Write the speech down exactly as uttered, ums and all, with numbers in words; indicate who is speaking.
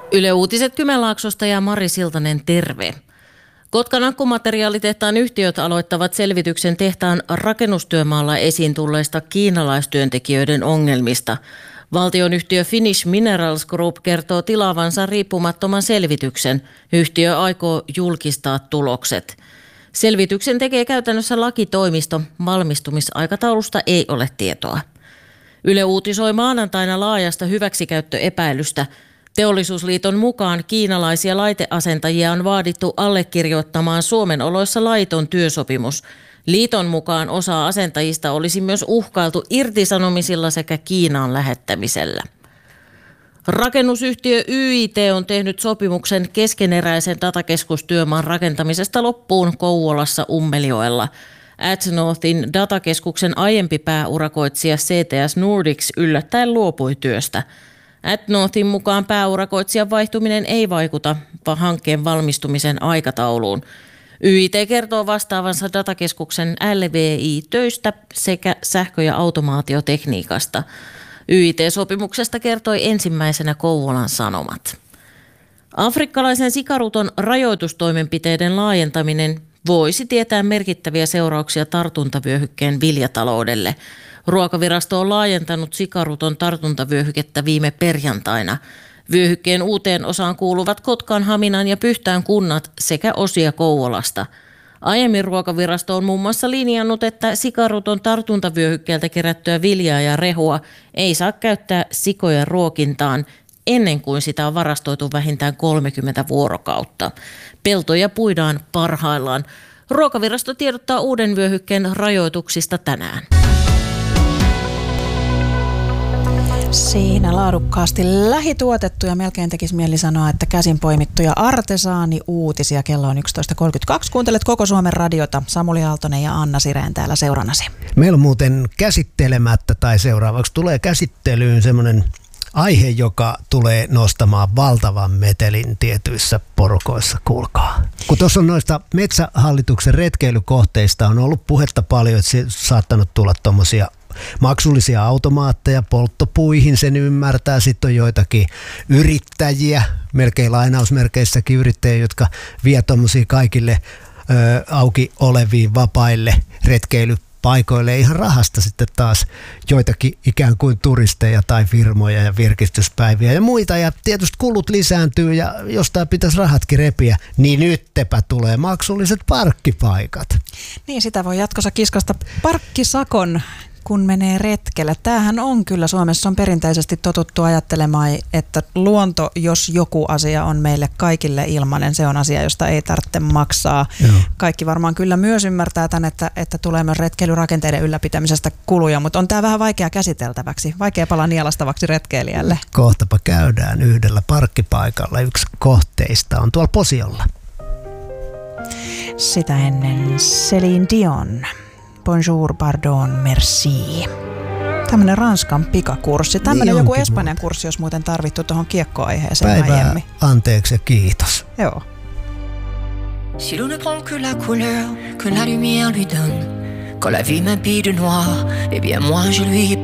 Speaker 1: Yle Uutiset Kymenlaaksosta ja Mari Siltanen, terve. Kotkan akkumateriaalitehtaan yhtiöt aloittavat selvityksen tehtaan rakennustyömaalla esiin tulleista kiinalaistyöntekijöiden ongelmista. Valtionyhtiö Finnish Minerals Group kertoo tilaavansa riippumattoman selvityksen. Yhtiö aikoo julkistaa tulokset. Selvityksen tekee käytännössä lakitoimisto. Valmistumisaikataulusta ei ole tietoa. Yle uutisoi maanantaina laajasta hyväksikäyttöepäilystä. Teollisuusliiton mukaan kiinalaisia laiteasentajia on vaadittu allekirjoittamaan Suomen oloissa laiton työsopimus. Liiton mukaan osa asentajista olisi myös uhkailtu irtisanomisilla sekä Kiinaan lähettämisellä. Rakennusyhtiö Y I T on tehnyt sopimuksen keskeneräisen datakeskustyömaan rakentamisesta loppuun Kouvolassa Ummeljoella. AdNorthin datakeskuksen aiempi pääurakoitsija C T S Nordics yllättäen luopui työstä. AdNorthin mukaan pääurakoitsijan vaihtuminen ei vaikuta hankkeen valmistumisen aikatauluun. Y I T kertoo vastaavansa datakeskuksen L V I-töistä sekä sähkö- ja automaatiotekniikasta. Y I T-sopimuksesta kertoi ensimmäisenä Kouvolan Sanomat. Afrikkalaisen sikaruton rajoitustoimenpiteiden laajentaminen voisi tietää merkittäviä seurauksia tartuntavyöhykkeen viljataloudelle. Ruokavirasto on laajentanut sikaruton tartuntavyöhykettä viime perjantaina. Vyöhykkeen uuteen osaan kuuluvat Kotkan, Haminan ja Pyhtään kunnat sekä osia Kouvolasta. Aiemmin Ruokavirasto on muun muassa linjannut, että sikaruton tartuntavyöhykkeeltä kerättyä viljaa ja rehua ei saa käyttää sikojen ruokintaan ennen kuin sitä on varastoitu vähintään kolmekymmentä vuorokautta. Peltoja puidaan parhaillaan. Ruokavirasto tiedottaa uuden vyöhykkeen rajoituksista tänään.
Speaker 2: Siinä laadukkaasti lähituotettuja, melkein tekisi mieli sanoa, että käsin poimittuja artesaani-uutisia. Kello on yksitoista kolmekymmentäkaksi. Kuuntelet koko Suomen radiota. Samuli Aaltonen ja Anna Sireen täällä seurannasi.
Speaker 3: Meillä on muuten käsittelemättä tai seuraavaksi tulee käsittelyyn semmoinen aihe, joka tulee nostamaan valtavan metelin tietyissä porukoissa, kuulkaa. Kun tuossa on noista Metsähallituksen retkeilykohteista on ollut puhetta paljon, että se saattanut tulla tuommoisia maksullisia automaatteja polttopuihin, sen ymmärtää. Sitten on joitakin yrittäjiä, melkein lainausmerkeissäkin yrittäjiä, jotka vie tuommoisia kaikille ö, auki oleviin vapaille retkeilypaikoille ihan rahasta sitten taas joitakin ikään kuin turisteja tai firmoja ja virkistyspäiviä ja muita. Ja tietysti kulut lisääntyy ja jostain pitäisi rahatkin repiä, niin nyttepä tulee maksulliset parkkipaikat.
Speaker 2: Niin, sitä voi jatkossa kiskasta parkkisakon, kun menee retkelle. Tämähän on kyllä, Suomessa on perinteisesti totuttu ajattelemaan, että luonto, jos joku asia on meille kaikille ilmainen, se on asia, josta ei tarvitse maksaa. Joo. Kaikki varmaan kyllä myös ymmärtää tämän, että, että tulee myös retkeilyrakenteiden ylläpitämisestä kuluja, mutta on tämä vähän vaikea käsiteltäväksi, vaikea palaa nielastavaksi retkeilijälle.
Speaker 3: Kohtapa käydään yhdellä parkkipaikalla. Yksi kohteista on tuolla Posiolla.
Speaker 2: Sitä ennen Céline Dion. Bonjour, pardon, merci. Tämmöinen Ranskan pikakurssi. Tämmöinen niin joku Espanjan muuten kurssi, jos muuten tarvittu tuohon kiekkoaiheeseen aiemmin.
Speaker 3: Anteeksi ja kiitos.
Speaker 2: Joo.
Speaker 4: Si l'on ne prend que la couleur que la lumière lui donne, quand la vie m'habille de noir, eh bien moi je lui